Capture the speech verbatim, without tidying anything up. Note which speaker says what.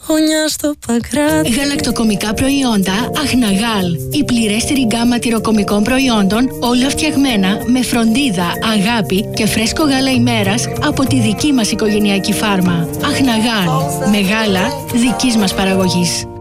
Speaker 1: γωνιά στο Παγκράτη.
Speaker 2: Γαλακτοκομικά προϊόντα Αχναγάλ. Η πληρέστερη γκάμα τυροκομικών προϊόντων, όλα φτιαγμένα με φροντίδα, αγάπη και φρέσκο γάλα ημέρας από τη δική μας οικογενειακή φάρμα. Αχναγάλ. Με γάλα δικής μας παραγωγής.